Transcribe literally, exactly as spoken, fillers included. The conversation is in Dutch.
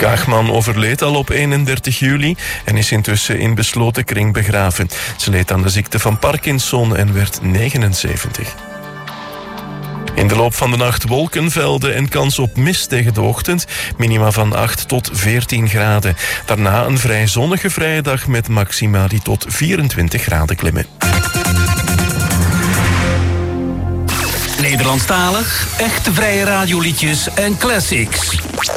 Kaagman overleed al op eenendertig juli en is intussen in besloten kring begraven. Ze leed aan de ziekte van Parkinson en werd negenenzeventig. In de loop van de nacht wolkenvelden en kans op mist tegen de ochtend. Minima van acht tot veertien graden. Daarna een vrij zonnige vrije dag met maxima die tot vierentwintig graden klimmen. Nederlandstalig, echte vrije radioliedjes en classics.